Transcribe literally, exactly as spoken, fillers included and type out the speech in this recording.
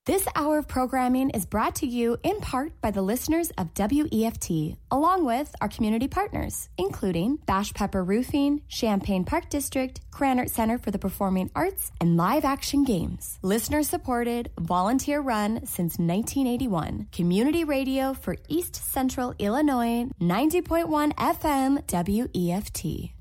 This hour of programming is brought to you in part by the listeners of W E F T, along with our community partners, including Bash Pepper Roofing, Champaign Park District, Krannert Center for the Performing Arts, and Live Action Games. Listener-supported, volunteer-run since nineteen eighty-one. Community radio for East Central Illinois, ninety point one F M W E F T.